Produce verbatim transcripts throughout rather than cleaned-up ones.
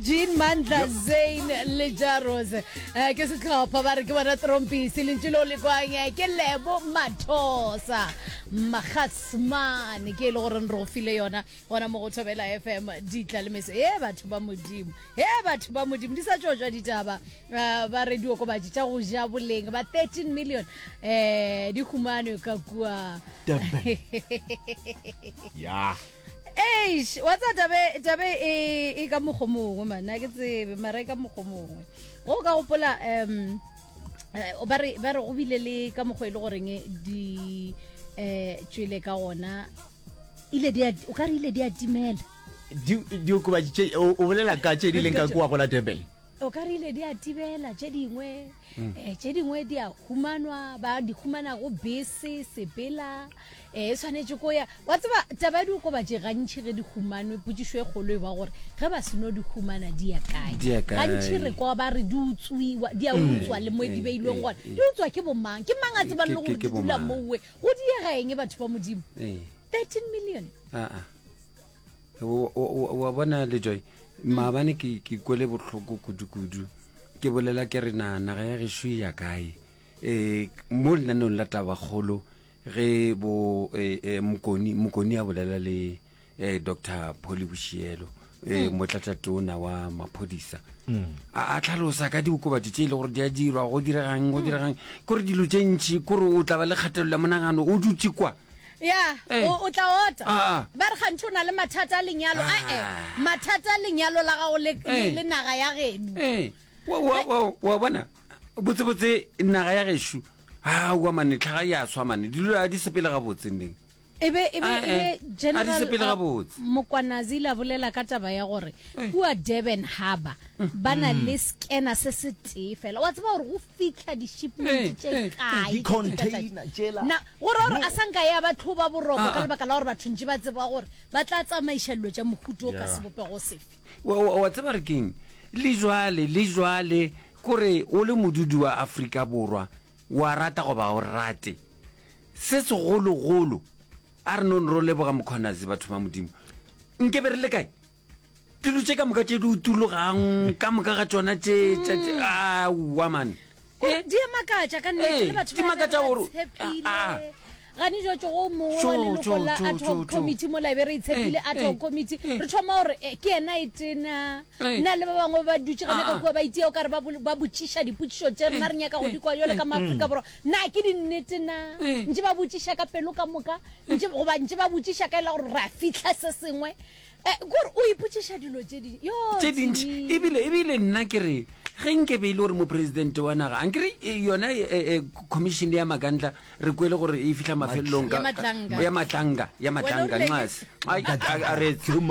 Jean Mandla Zain le Jaros eh ke se tlhopha ba re ke bona trompisi le ntlo le kwanya ke Lebo Mathosa Magasman ke le gore re go file yona gona mo go Thobela F M di tla le mese e batho ba modimo e batho ba modimo di sa tjojwa ditaba ba radio ko ba ditša go ja boleng ba thirteen million eh di khumane ka kwa ya Eish, what's that tabe tabe e e ka mogomongwe mana ke tsebe mara ka mogomongwe go ka gopola em o ba re ba re go bile le ka mogwe le goreng di eh tswele ka gona ile di o ka re ile di atimela di di o ba tše o bolela ka tše di leng ka kwa go la Durban o ka re ile di atibela tše dingwe eh tše dingwe di a humanwa ba di humana go bese sepela eh tshwanetse go ya wa tseba taba di go ba je gantši ge di humanwe putsiswe golo ba gore ge ba seno di humana di ya kae gantši re kwa ba re di utswiwa di a utswa le mo di beilweng gona di utswa ke bomang ke mang a tseba le go dula mowe go di ya gaeng batho ba modimo thirteen million a a wa bona le Joy maabane ke ke kwele botlhoko kudu-kudu ke bolela ke re na naga ya ge shui ya kae eh mo lenanong la tabagolo ge bo eh mokoni mokoni a bolela le eh Doctor Polly Bushielo eh motlatlatona wa maphodisa a tlhalosa ka dikobatsi tše ile gore di a dirwa go diregang go diregang gore dilo tše ntši gore o tla ba le kgatelelo ya monagano o dutse kwa ya o tla ota ba re gantšho na le mathata a lenyalo a e mathata a lenyalo la gago le naga ya geno eh wa bona botsebotse naga ya geshu ha wa mane tlhaga ya swa mane dilo a di sepele ga botsendeng ebe ebe general Mokwanazi la bolela ka taba ya gore kua Durban Harbour bana le scanner se se tefela wa tseba gore go fitla di shipment tše kae di container tšela na gore gore a sanka ya batho ba boroko ka lebaka la gore batho ntse ba tseba gore ba tla tsamaisha dilo tša mohuto ka sebope go sefe wa tseba re keng le jwale le jwale kore o le modudu wa Afrika Borwa wa rata go ba o rate se se golo golo a re no ro leboga Mokwanazi batho ba modimo nke be re le kae dilo tše ka moka tše di utulogang ka moka ga tsona tše a wa man di makatša ka nnete le batho ba tshepile gani jo tšo mo wa leloko la ad hoc committee mo library tshepile ad hoc committee re thoma gore ke ena itena nna le ba bangwe ba dutse gane ka kwa ba itse o ka re ba botšiša dipotšišo tše rena re nyaka go di kwa jole ka maafrika borwa na ke dinnete na ntse ba botšiša ka pelo ka moka goba ntse ba botšiša ka ela gore ra fitlha se sengwe gore o ipotšiša dilo tše dintši ebile nna ke re ge nke be ile gore mopresidente wa naga ankere yona commission ya Magandla re kwele gore e fihla mafelelong ya matlanga ya matlanga ngase a re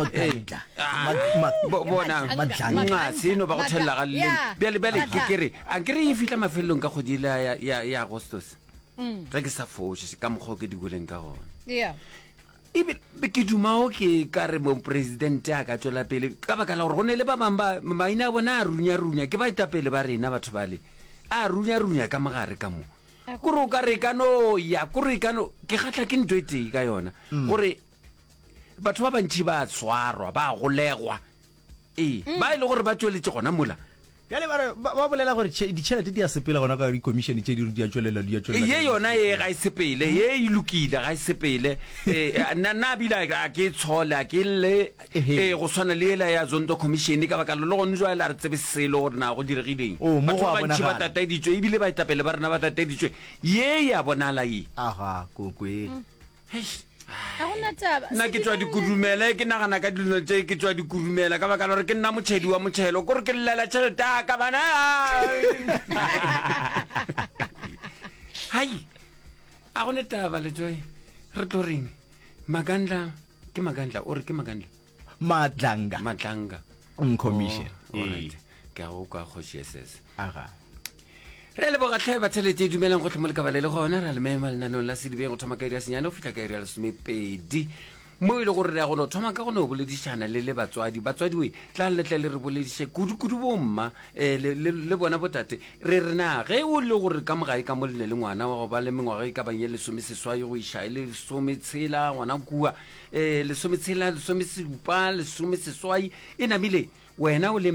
bona ngase no ba go thella ga le bele bele ke kere ankere e fihla mafelelong ka godila ya ya Augustus re ke sa foshe ka moggo ke di goleng ka gona yeah ibe ke dumao ke ka re mo president a ka tswela pele ka baka la gore go ne le ba bamba maina bona a runya runya ke ba itapele ba rena batho bale a runya runya ka magare ka mo gore o ka re ka no ya gore ka no ke gatla ke ntwete ka yona gore batho ba bantši ba tswarwa ba golegwa eh ba ile gore ba tsweletse gona mola ya le ba bolela gore ditšhelete di a sepela gona ka di-commission tše di a tswelela di a tswelela ye yona ye ga e sepele ye e lokile ga e sepele nna bila a ke tshola ke le go swana le ela ya Zondo commission ka baka le gone jwa la re tsebe selo gore na go diregileng batho ba ntši ba tataeditswe ebile ba itapele ba rena ba tataeditswe ye ya bonala ye aha kokwe a gona taba nna ke tswa dikurumela ke nagana ka dilo tše ke tswa dikurumela ka baka la gore ke nna motšhedi wa motšhelo kore ke llela tšhelete ka bana hai a gone taba le Joy re tlo reng Magandla ke Magandla o re ke Magandla matlanga matlanga commission ke a go ka khosheses aga re le boga tlhae ba tšhelete dumelang go tlhomo le ka ba le le gona re le mema lenanong la sedibeng go thoma ka iri ya senyane go fitlha ka iri ya lesomepedi mo ile gore re ya go no thoma ka go no boledišana le le batswadi batswadi we tla le tle le re bolediše kudu-kudu bomma le bona botate re re na ge o le gore ka mogae ka mo lene le ngwana wa go ba le mengwaga e ka bang ye lesomeseswai go iša le lesometshela ngwana kua lesometshela lesomesedupa lesomeseswai e namile wena o le